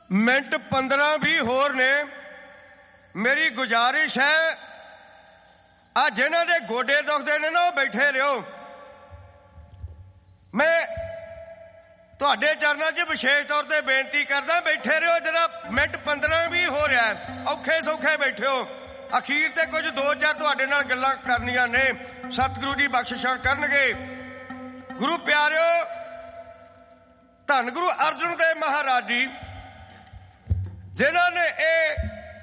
Minute 15-20 ਹੋਰ ਨੇ। ਮੇਰੀ ਗੁਜ਼ਾਰਿਸ਼ ਹੈ, ਆ ਜਿਨ੍ਹਾਂ ਦੇ ਗੋਡੇ ਦੁਖਦੇ ਨੇ ਨਾ ਉਹ ਬੈਠੇ ਰਹੋ। ਮੈਂ ਤੁਹਾਡੇ ਚਰਨਾਂ 'ਚ ਵਿਸ਼ੇਸ਼ ਤੌਰ ਤੇ ਬੇਨਤੀ ਕਰਦਾ, ਬੈਠੇ ਰਹੋ। ਜਿਹੜਾ ਮਿੰਟ 15-20 ਹੋ ਰਿਹਾ, ਔਖੇ ਸੌਖੇ ਬੈਠਿਓ। ਅਖੀਰ ਤੇ ਕੁਝ 2-4 ਤੁਹਾਡੇ ਨਾਲ ਗੱਲਾਂ ਕਰਨੀਆਂ ਨੇ, ਸਤਿਗੁਰੂ ਜੀ ਬਖਸ਼ਿਸ਼ਾਂ ਕਰਨਗੇ। ਗੁਰੂ ਪਿਆਰਿਓ, ਧੰਨ ਗੁਰੂ ਅਰਜਨ ਦੇਵ ਮਹਾਰਾਜ ਜੀ ਜਿਨ੍ਹਾਂ ਨੇ ਇਹ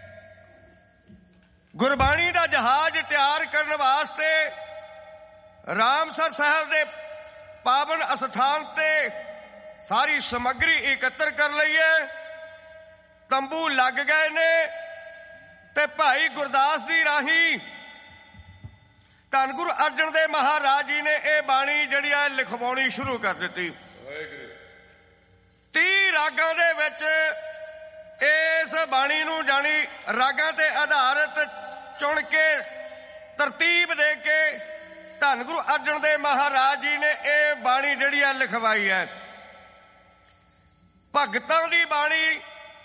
ਗੁਰਬਾਣੀ ਦਾ ਜਹਾਜ਼ ਤਿਆਰ ਕਰਨ ਵਾਸਤੇ ਰਾਮਸਰ ਸਾਹਿਬ ਦੇ ਪਾਵਨ ਅਸਥਾਨ ਤੇ ਸਾਰੀ ਸਮੱਗਰੀ ਇਕੱਤਰ ਕਰ ਲਈ ਹੈ। ਤੰਬੂ ਲੱਗ ਗਏ ਨੇ ਤੇ ਭਾਈ ਗੁਰਦਾਸ ਦੀ ਰਾਹੀਂ ਧੰਨ ਗੁਰੂ ਅਰਜਨ ਦੇਵ ਮਹਾਰਾਜ ਜੀ ਨੇ ਇਹ ਬਾਣੀ ਜਿਹੜੀ ਹੈ ਲਿਖਵਾਉਣੀ ਸ਼ੁਰੂ ਕਰ ਦਿੱਤੀ। 30 ਰਾਗਾਂ ਦੇ ਵਿੱਚ ਇਸ ਬਾਣੀ ਨੂੰ ਜਾਣੀ ਰਾਗਾਂ ਤੇ ਆਧਾਰਿਤ ਚੁਣ ਕੇ ਤਰਤੀਬ ਦੇ ਕੇ ਧੰਨ ਗੁਰੂ ਅਰਜਨ ਦੇਵ ਮਹਾਰਾਜ ਜੀ ਨੇ ਇਹ ਬਾਣੀ ਜਿਹੜੀ ਹੈ ਲਿਖਵਾਈ ਹੈ। ਭਗਤਾਂ ਦੀ ਬਾਣੀ,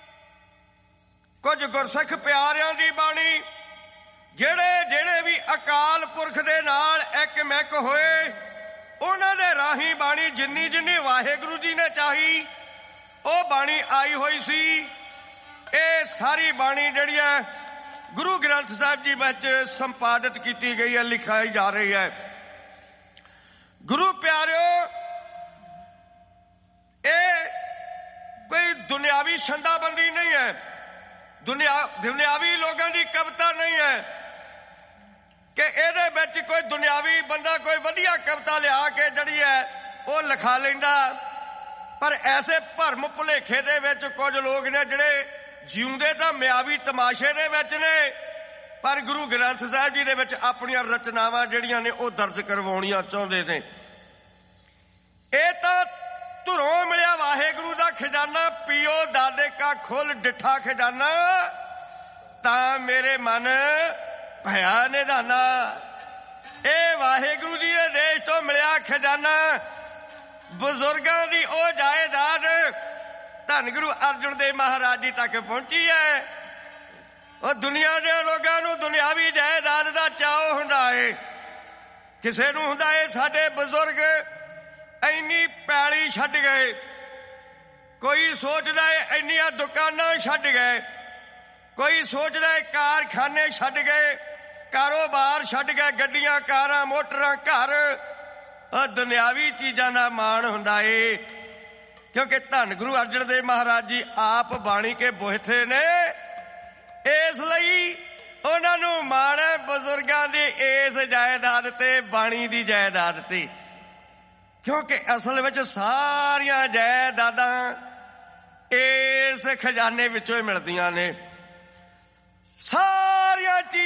ਕੁਝ ਗੁਰਸਿੱਖ ਪਿਆਰਿਆਂ ਦੀ ਬਾਣੀ, ਜਿਹੜੇ ਵੀ ਅਕਾਲ ਪੁਰਖ ਦੇ ਨਾਲ ਇੱਕ ਹੋਏ ਉਹਨਾਂ ਦੇ ਰਾਹੀਂ ਬਾਣੀ ਜਿੰਨੀ ਵਾਹਿਗੁਰੂ ਜੀ ਨੇ ਚਾਹੀ ਉਹ ਬਾਣੀ ਆਈ ਹੋਈ ਸੀ। ਇਹ ਸਾਰੀ ਬਾਣੀ ਜਿਹੜੀ ਹੈ ਗੁਰੂ ਗ੍ਰੰਥ ਸਾਹਿਬ ਜੀ ਵਿੱਚ ਸੰਪਾਦਿਤ ਕੀਤੀ ਗਈ ਹੈ, ਲਿਖਾਈ ਜਾ ਰਹੀ ਹੈ। ਗੁਰੂ ਪਿਆਰਿਓ, ਇਹ ਕੋਈ ਦੁਨਿਆਵੀ ਛੰਦਾਬੰਦੀ ਨਹੀਂ ਹੈ, ਦੁਨਿਆਵੀ ਲੋਕਾਂ ਦੀ ਕਵਿਤਾ ਨਹੀਂ ਹੈ ਕਿ ਇਹਦੇ ਵਿੱਚ ਕੋਈ ਦੁਨਿਆਵੀ ਬੰਦਾ ਕੋਈ ਵਧੀਆ ਕਵਿਤਾ ਲਿਆ ਕੇ ਜਿਹੜੀ ਹੈ ਉਹ ਲਿਖਾ ਲੈਂਦਾ। ਪਰ ਐਸੇ ਭਰਮ ਭੁਲੇਖੇ ਦੇ ਵਿੱਚ ਕੁਝ ਲੋਕ ਨੇ ਜਿਹੜੇ ਜਿਉਂਦੇ ਤਾਂ ਮਿਆਵੀ ਤਮਾਸ਼ੇ ਦੇ ਵਿੱਚ ਨੇ, ਪਰ ਗੁਰੂ ਗ੍ਰੰਥ ਸਾਹਿਬ ਜੀ ਦੇ ਵਿੱਚ ਆਪਣੀਆਂ ਰਚਨਾਵਾਂ ਜਿਹੜੀਆਂ ਨੇ ਉਹ ਦਰਜ ਕਰਵਾਉਣੀਆਂ ਚਾਹੁੰਦੇ ਨੇ। ਇਹ ਤਾਂ ਧੁਰੋਂ ਮਿਲਿਆ ਵਾਹਿਗੁਰੂ ਦਾ ਖਜ਼ਾਨਾ, ਪੀਓ ਦਾਦੇ ਕਾ ਖੁੱਲ ਡਿੱਠਾ ਖਜ਼ਾਨਾ, ਤਾਂ ਮੇਰੇ ਮਨ ਭਇਆ ਨਿਧਾਨਾ। ਇਹ ਵਾਹਿਗੁਰੂ ਜੀ ਦੇ ਦੇਸ਼ ਤੋਂ ਮਿਲਿਆ ਖਜ਼ਾਨਾ, ਬਜ਼ੁਰਗਾਂ ਦੀ ਉਹ ਜਾਇਦਾਦ ਧੰਨ ਗੁਰੂ ਅਰਜਨ ਦੇਵ ਮਹਾਰਾਜ ਜੀ ਤੱਕ ਪਹੁੰਚੀ ਹੈ। ਉਹ ਦੁਨੀਆ ਦੇ ਲੋਕਾਂ ਨੂੰ ਦੁਨਿਆਵੀ ਜਾਇਦਾਦ ਦਾ ਚਾਅ ਹੁੰਦਾ ਏ, ਕਿਸੇ ਨੂੰ ਹੁੰਦਾ ਏ ਸਾਡੇ ਬਜ਼ੁਰਗ ਇੰਨੀ ਪੈਲੀ ਛੱਡ ਗਏ, ਕੋਈ ਸੋਚਦਾ ਏ ਇੰਨੀਆਂ ਦੁਕਾਨਾਂ ਛੱਡ ਗਏ, ਕੋਈ ਸੋਚਦਾ ਏ ਕਾਰਖਾਨੇ ਛੱਡ ਗਏ, ਕਾਰੋਬਾਰ ਛੱਡ ਗਏ, ਗੱਡੀਆਂ ਕਾਰਾਂ ਮੋਟਰਾਂ ਘਰ, ਦੁਨਿਆਵੀ ਚੀਜ਼ਾਂ ਦਾ ਮਾਣ ਹੁੰਦਾ ਏ। ਕਿਉਂਕਿ ਧੰਨ ਗੁਰੂ ਅਰਜਨ ਦੇਵ ਮਹਾਰਾਜ ਜੀ ਆਪ ਬਾਣੀ ਕੇ ਬੋਹਿਥੇ ਨੇ, ਇਸ ਲਈ ਉਹਨਾਂ ਨੂੰ ਮਾਣ ਹੈ ਬਜ਼ੁਰਗਾਂ ਦੀ ਇਸ ਜਾਇਦਾਦ ਤੇ, ਬਾਣੀ ਦੀ ਜਾਇਦਾਦ ਤੇ। ਕਿਉਂਕਿ ਅਸਲ ਵਿੱਚ ਸਾਰੀਆਂ ਜਾਇਦਾਦਾਂ ਇਸ ਖਜ਼ਾਨੇ ਵਿੱਚੋਂ ਹੀ ਮਿਲਦੀਆਂ ਨੇ।